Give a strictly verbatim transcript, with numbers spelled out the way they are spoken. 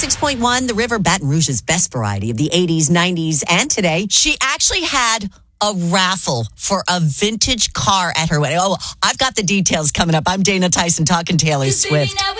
ninety-six point one, The River, Baton Rouge's best variety of the eighties, nineties, and today. She actually had a raffle for a vintage car at her wedding. Oh, I've got the details coming up. I'm Dana Tyson talking Taylor Swift.